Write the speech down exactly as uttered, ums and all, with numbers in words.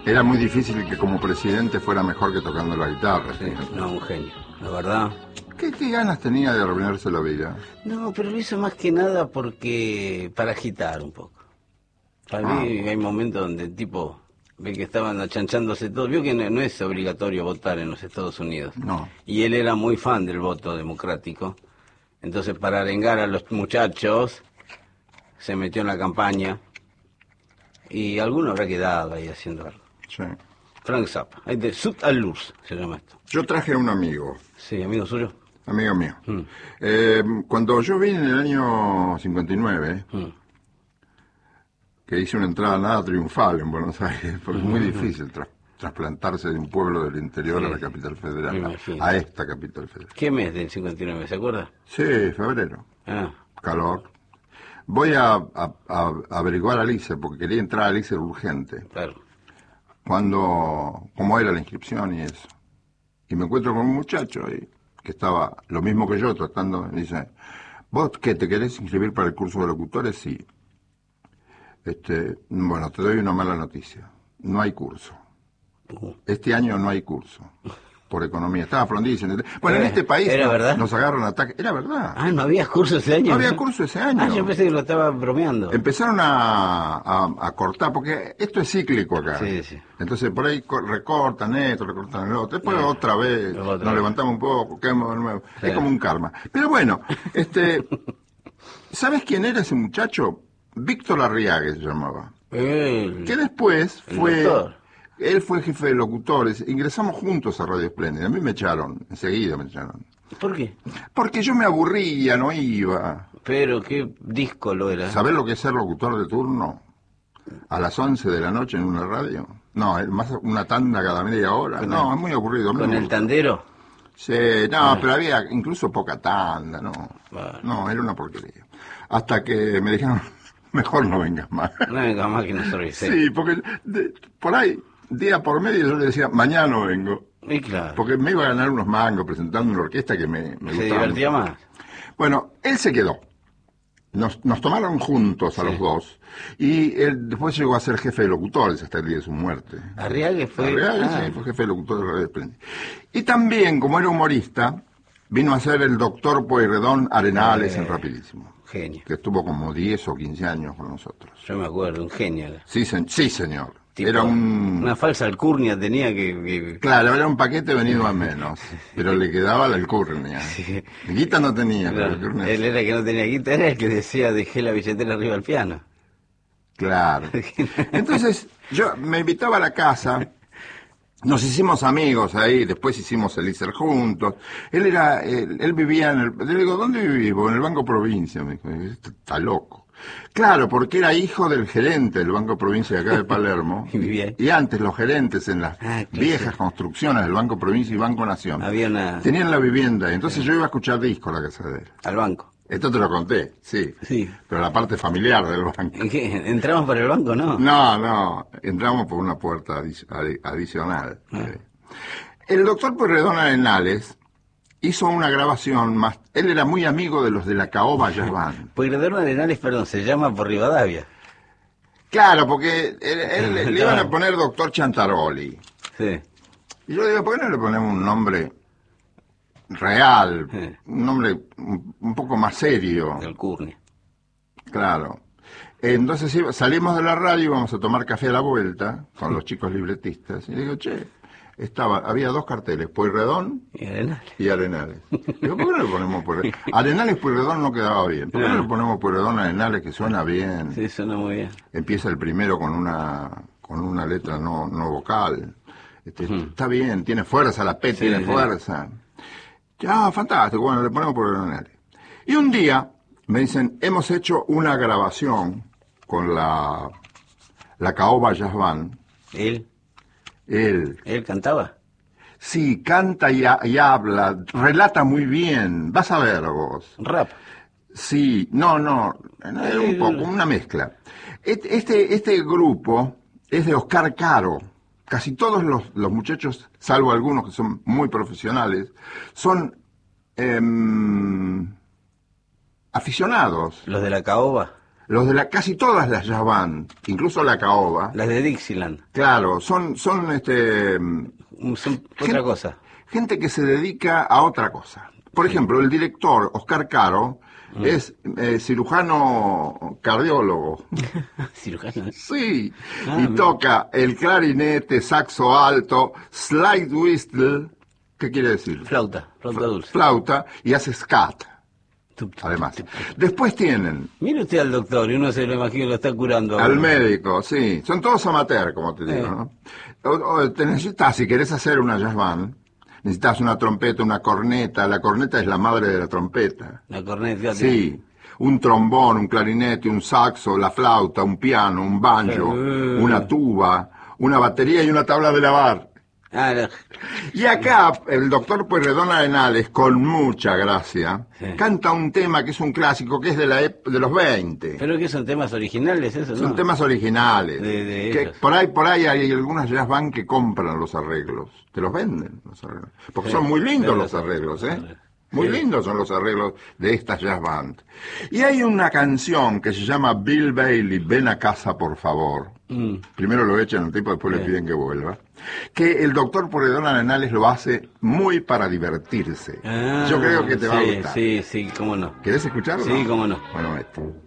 Era muy difícil que como presidente fuera mejor que tocando la guitarra. Sí, no, un genio, la verdad. ¿Qué, qué ganas tenía de arruinarse la vida? No, pero lo hizo más que nada porque para agitar un poco. Para Ah, mí hay momentos donde el tipo ve que estaban achanchándose todo. Vio que no, no es obligatorio votar en los Estados Unidos. no. Y él era muy fan del voto democrático. Entonces, para arengar a los muchachos, se metió en la campaña. Y alguno habrá quedado ahí haciendo algo. Sí. Frank Zappa, ahí de Sud al Luz se llama esto. Yo traje a un amigo, Sí, amigo suyo. amigo mío. Mm. Eh, cuando yo vine en el año cincuenta y nueve, Mm. que hice una entrada nada triunfal en Buenos Aires, porque es muy Mm. difícil tra- trasplantarse de un pueblo del interior Sí, a la sí. capital Me federal, imagino. a esta capital federal. ¿Qué mes del cincuenta y nueve, se acuerda? Sí, febrero, Ah, calor. Voy a, a- a averiguar a Lice, porque quería entrar a Lice urgente, claro. cuando, cómo era la inscripción y eso. Y me encuentro con un muchacho ahí, que estaba lo mismo que yo, tratando, y dice, ¿vos qué, te querés inscribir para el curso de locutores? Sí. Este, bueno, te doy una mala noticia. No hay curso. Uh. Este año no hay curso. Por economía. Estaba Frondizi. Bueno, en Era- este país ¿era nos, verdad? nos agarran ataques. Era verdad. Ah, ¿no había curso ese año? No había curso ese año. Ah, yo pensé que lo estaba bromeando. Empezaron a, a- a cortar, porque esto es cíclico acá. Sí, sí. Entonces por ahí co- recortan esto, recortan el otro. Después Eh, otra vez otra nos vez. levantamos un poco, quedamos de nuevo. Sí. Es como un karma. Pero bueno, este, ¿sabes quién era ese muchacho? Víctor Arriague se llamaba. El- Que después el fue... doctor. Él fue jefe de locutores. Ingresamos juntos a Radio Espléndida. A mí me echaron, enseguida me echaron. ¿Por qué? Porque yo me aburría, no iba. Pero qué disco lo era. ¿Sabés lo que es ser locutor de turno? A las once de la noche en una radio. No, es más una tanda cada media hora. Con No, el- es muy aburrido. a mí ¿Con no me el gusta. tandero? Sí, no, pero había incluso poca tanda, no. Bueno. No, era una porquería. Hasta que me dijeron, mejor no vengas más. No venga más que nos service. Sí, porque de- por ahí, día por medio, yo le decía, mañana no vengo. Y claro, Porque me iba a ganar unos mangos presentando una orquesta que me, me se gustaba divertía mucho. más. Bueno, él se quedó. Nos, nos tomaron juntos a Sí. los dos. Y él después llegó a ser jefe de locutores hasta el día de su muerte. Arriague fue... Arriague, ah, sí, fue jefe de locutores de Radio Espléndida. Y también, como era humorista, vino a ser el doctor Pueyrredón Arenales Eh. en Rapidísimo. genio. Que estuvo como diez o quince años con nosotros. Yo me acuerdo, un genio. era. Sí, se- sí señor. Tipo, Era un... Una falsa alcurnia tenía que... que- Claro, era un paquete venido a menos, pero le quedaba la alcurnia. Sí. Guita no tenía, pero Claro, alcurnia él sí. era el que no tenía guitarra, era el que decía dejé la billetera arriba del piano. Claro. Entonces, yo me invitaba a la casa, nos hicimos amigos ahí, después hicimos el I C E R juntos. Él era, él, él vivía en el... Le digo, ¿dónde vivís vos? En el Banco Provincia. Me dijo, "Este está loco. Claro, porque era hijo del gerente del Banco Provincia de acá de Palermo. Y vivía ahí. Y antes los gerentes en las Ah, claro, viejas sí. construcciones del Banco Provincia y Banco Nación Había una... tenían la vivienda. Y entonces yo iba a escuchar discos a la casa de él. al banco. Esto te lo conté, sí. Sí. Pero la parte familiar del banco. ¿En qué? ¿Entramos por el banco, no? No, no, entramos por una puerta adi- adi- adicional. Ah. Eh, El doctor Pueyrredón Arenales hizo una grabación más... Él era muy amigo de los de la Caoba Jazz Band. Pueyrredón Arenales, perdón, se llama por Rivadavia. Claro, porque él- él- le iban a poner doctor Chantaroli. Sí. Y yo le digo, ¿por qué no le ponemos un nombre real? Sí. Un nombre un, un poco más serio. Alcurnia. Claro. Entonces iba- salimos de la radio, íbamos a tomar café a la vuelta con los chicos libretistas. Y le digo, che, estaba, había dos carteles, Pueyrredón Y Arenales. y Arenales. Digo, ¿por qué no le ponemos Pueyrredón? Arenales Pueyrredón no quedaba bien. ¿Por qué no le ponemos Pueyrredón Arenales, que suena bien? Sí, suena muy bien. Empieza el primero con una con una letra no, no vocal. Este, Ujú. Está bien, tiene fuerza, la P Sí, tiene sí. fuerza. Ya, fantástico, bueno, le ponemos Pueyrredón Arenales. Y un día me dicen, hemos hecho una grabación con la, la Caoba Jazz Band. ¿Él? Él, ¿Él cantaba? sí, canta y, ha- y habla, relata muy bien. Vas a ver vos. Rap. Sí, no, no, es un poco, una mezcla. Este, este, este grupo es de Oscar Caro. Casi todos los, los muchachos, salvo algunos que son muy profesionales, son em, aficionados. ¿Los de la caoba? Los de la, casi todas las jazz band, incluso la caoba. Las de Dixieland. Claro, son, son este... Son otra gente, cosa. Gente que se dedica a otra cosa. Por ejemplo, el director, Oscar Caro, mm. es eh, cirujano cardiólogo. ¿Cirujano? Sí, ah, y me... toca el clarinete, saxo alto, slide whistle, ¿qué quiere decir? Flauta, flauta dulce. Flauta, y hace scat. Además, después tienen... Mire usted al doctor, y uno se lo imagina que lo está curando. Al médico, sí. Son todos amateur, como te digo, eh. ¿no? O, o te necesitas, si querés hacer una jazz band, necesitas una trompeta, una corneta. La corneta es la madre de la trompeta. La corneta. Sí. Un trombón, un clarinete, un saxo, la flauta, un piano, un banjo, uh. una tuba, una batería y una tabla de lavar. Ah, no. Y acá el doctor Pueyrredón Arenales, con mucha gracia, sí. canta un tema que es un clásico, que es de la de los veinte. ¿Pero que son temas originales eso, no? Son temas originales. De, de que por ahí por ahí hay algunas jazz band que compran los arreglos, te los venden los arreglos. Porque sí, son muy lindos los arreglos, ¿eh? Muy sí. lindos son los arreglos de estas jazz band. Y hay una canción que se llama Bill Bailey, Ven a casa por favor. Mm. Primero lo echan al tipo, después sí. le piden que vuelva. Que el doctor Pueyrredón Arenales lo hace muy para divertirse. Ah, yo creo que te sí, va a gustar. Sí, sí, cómo no. ¿Querés escucharlo? Sí, cómo no. Bueno, esto.